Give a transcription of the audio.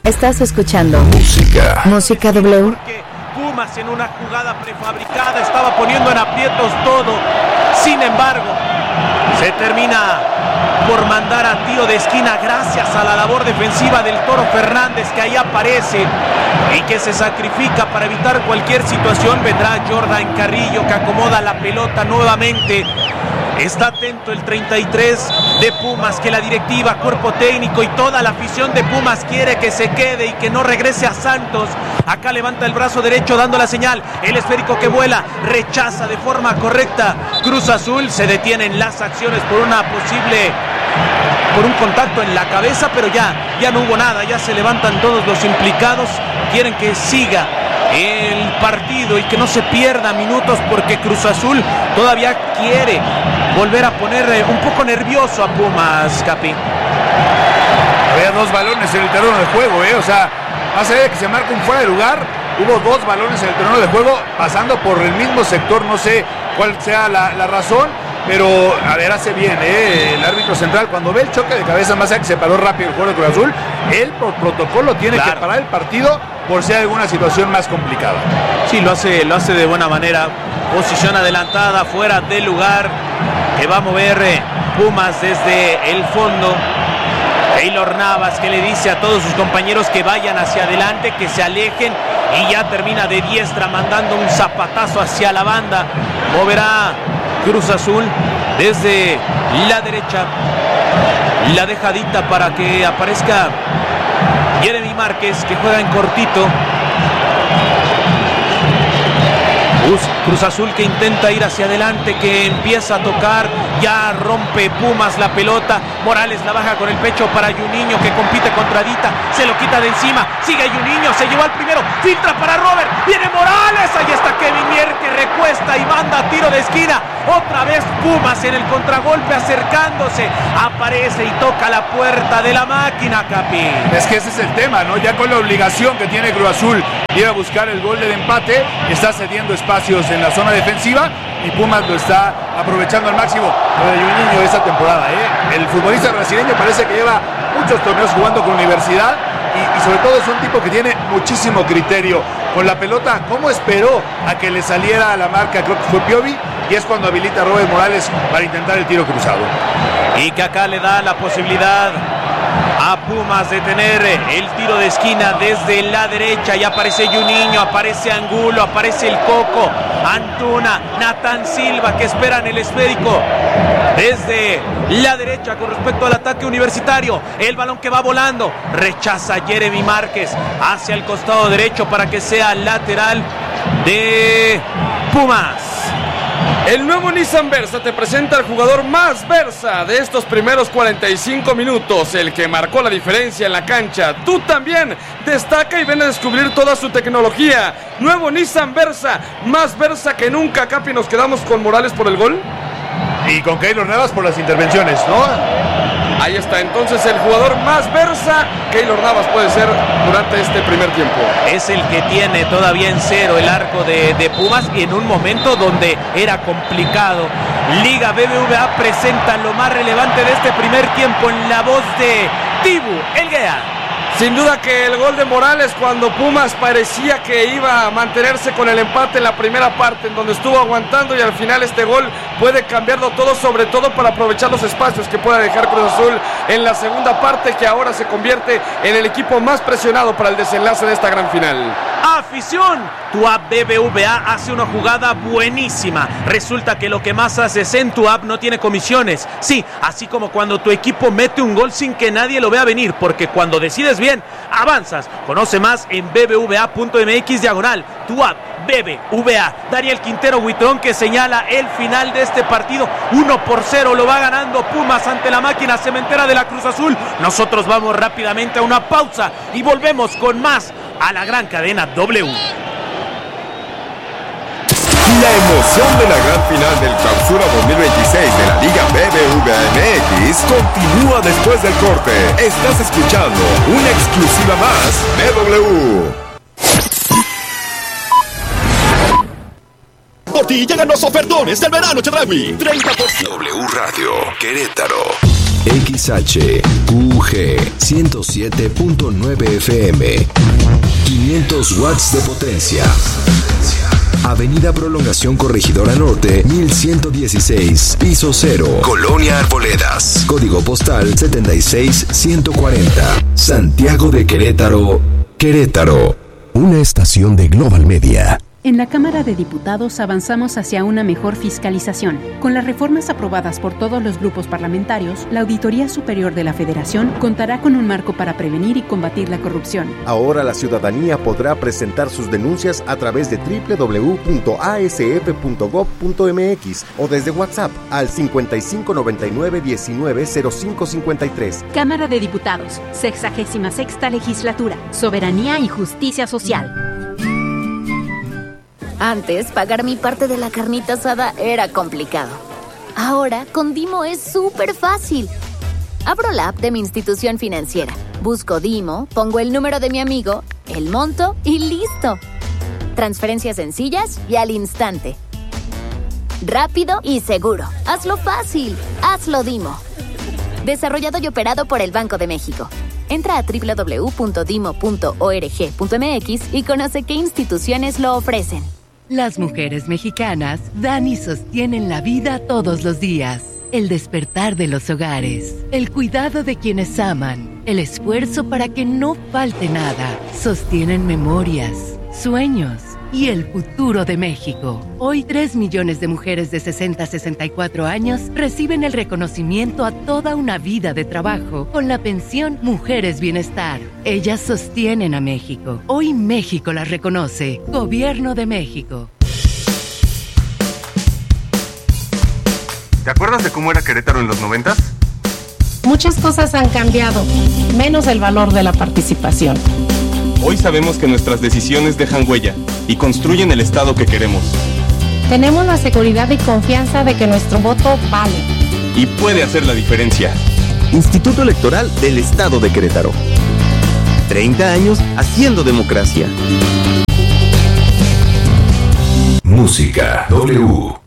Estás escuchando Música W. Pumas en una jugada prefabricada estaba poniendo en aprietos todo. Sin embargo, se termina por mandar a tiro de esquina gracias a la labor defensiva del Toro Fernández, que ahí aparece y que se sacrifica para evitar cualquier situación. Vendrá Jordan Carrillo, que acomoda la pelota nuevamente. Está atento el 33 de Pumas, que la directiva, cuerpo técnico y toda la afición de Pumas quiere que se quede y que no regrese a Santos. Acá levanta el brazo derecho dando la señal. El esférico que vuela, rechaza de forma correcta Cruz Azul. Se detienen las acciones por un contacto en la cabeza, pero ya no hubo nada. Ya se levantan todos los implicados. Quieren que siga el partido y que no se pierda minutos, porque Cruz Azul todavía quiere volver a poner un poco nervioso a Pumas, Capi. Había 2 balones en el terreno de juego, o sea, más allá de que se marca un fuera de lugar, hubo 2 balones en el terreno de juego pasando por el mismo sector. No sé cuál sea la razón, pero a ver, hace bien el árbitro central cuando ve el choque de cabeza, más allá que se paró rápido el jugador de Cruz Azul, él por protocolo tiene que parar el partido por si hay alguna situación más complicada. Sí, lo hace de buena manera. Posición adelantada, fuera del lugar, que va a mover Pumas desde el fondo. Keylor Navas, que le dice a todos sus compañeros que vayan hacia adelante, que se alejen, y ya termina de diestra mandando un zapatazo hacia la banda. Moverá Cruz Azul desde la derecha, la dejadita para que aparezca Jeremy Márquez, que juega en cortito. Cruz Azul que intenta ir hacia adelante, que empieza a tocar, ya rompe Pumas la pelota. Morales la baja con el pecho para Juninho, que compite contra Dita, se lo quita de encima, sigue Juninho, se llevó al primero, filtra para Robert, viene Morales, ahí está Kevin Mier, que recuesta y manda a tiro de esquina. Otra vez Pumas en el contragolpe acercándose, aparece y toca la puerta de la máquina, Capi. Es que ese es el tema, ¿no? Ya con la obligación que tiene Cruz Azul de ir a buscar el gol del empate, está cediendo espacios en la zona defensiva y Pumas lo está aprovechando al máximo. Lo de Juninho de esta temporada, el futbolista brasileño parece que lleva muchos torneos jugando con Universidad y sobre todo es un tipo que tiene muchísimo criterio con la pelota. ¿Cómo esperó a que le saliera a la marca? Creo que fue Piovi, y es cuando habilita a Robert Morales para intentar el tiro cruzado. Y que acá le da la posibilidad a Pumas de tener el tiro de esquina desde la derecha. Y aparece Juninho, aparece Angulo, aparece el Coco, Antuna, Nathan Silva, que esperan el esférico desde la derecha con respecto al ataque universitario. El balón que va volando, rechaza Jeremy Márquez hacia el costado derecho para que sea lateral de Pumas. El nuevo Nissan Versa te presenta al jugador más Versa de estos primeros 45 minutos, el que marcó la diferencia en la cancha. Tú también destaca y ven a descubrir toda su tecnología. Nuevo Nissan Versa, más Versa que nunca. Capi, nos quedamos con Morales por el gol y con Keylor Navas por las intervenciones, ¿no? Ahí está, entonces el jugador más Versa, Keylor Navas puede ser durante este primer tiempo. Es el que tiene todavía en cero el arco de Pumas, y en un momento donde era complicado. Liga BBVA presenta lo más relevante de este primer tiempo en la voz de Tibu Elguea. Sin duda que el gol de Morales, cuando Pumas parecía que iba a mantenerse con el empate en la primera parte, en donde estuvo aguantando, y al final este gol puede cambiarlo todo, sobre todo para aprovechar los espacios que pueda dejar Cruz Azul en la segunda parte, que ahora se convierte en el equipo más presionado para el desenlace de esta gran final. Afición, tu app BBVA hace una jugada buenísima. Resulta que lo que más haces en tu app no tiene comisiones. Sí, así como cuando tu equipo mete un gol sin que nadie lo vea venir, porque cuando decides bien, avanzas. Conoce más en bbva.mx/. Tu app BBVA. Daniel Quintero Huitrón, que señala el final de este partido. 1-0 lo va ganando Pumas ante la máquina cementera de la Cruz Azul. Nosotros vamos rápidamente a una pausa y volvemos con más a la gran cadena W. La emoción de la gran final del Clausura 2026 de la Liga BBVA MX continúa después del corte. Estás escuchando una exclusiva más de W. Por ti llegan los ofertones del verano Chedraui. 30%. W Radio Querétaro. XHQG 107.9 FM. 500 watts de potencia. Avenida Prolongación Corregidora Norte, 1116, piso 0, Colonia Arboledas. Código postal 76140. Santiago de Querétaro, Querétaro. Una estación de Global Media. En la Cámara de Diputados avanzamos hacia una mejor fiscalización. Con las reformas aprobadas por todos los grupos parlamentarios, la Auditoría Superior de la Federación contará con un marco para prevenir y combatir la corrupción. Ahora la ciudadanía podrá presentar sus denuncias a través de www.asf.gov.mx o desde WhatsApp al 5599-190553. Cámara de Diputados, 66ª Legislatura, Soberanía y Justicia Social. Antes, pagar mi parte de la carnita asada era complicado. Ahora, con Dimo es súper fácil. Abro la app de mi institución financiera, busco Dimo, pongo el número de mi amigo, el monto y ¡listo! Transferencias sencillas y al instante. Rápido y seguro. Hazlo fácil. Hazlo Dimo. Desarrollado y operado por el Banco de México. Entra a www.dimo.org.mx y conoce qué instituciones lo ofrecen. Las mujeres mexicanas dan y sostienen la vida todos los días. El despertar de los hogares, el cuidado de quienes aman, el esfuerzo para que no falte nada. Sostienen memorias, sueños y el futuro de México. Hoy 3 millones de mujeres de 60 a 64 años reciben el reconocimiento a toda una vida de trabajo con la pensión Mujeres Bienestar. Ellas sostienen a México. Hoy México las reconoce. Gobierno de México. ¿Te acuerdas de cómo era Querétaro en los 90s? Muchas cosas han cambiado, menos el valor de la participación. Hoy sabemos que nuestras decisiones dejan huella y construyen el Estado que queremos. Tenemos la seguridad y confianza de que nuestro voto vale. Y puede hacer la diferencia. Instituto Electoral del Estado de Querétaro. 30 años haciendo democracia. Música W.